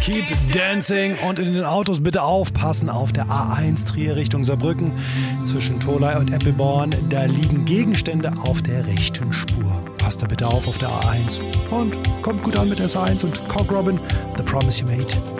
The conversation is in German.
Keep Dancing und in den Autos bitte aufpassen auf der A1 Trier Richtung Saarbrücken zwischen Tholey und Eppelborn. Da liegen Gegenstände auf der rechten Spur. Passt da bitte auf der A1 und kommt gut an mit S1 und Cock Robin, The Promise You Made.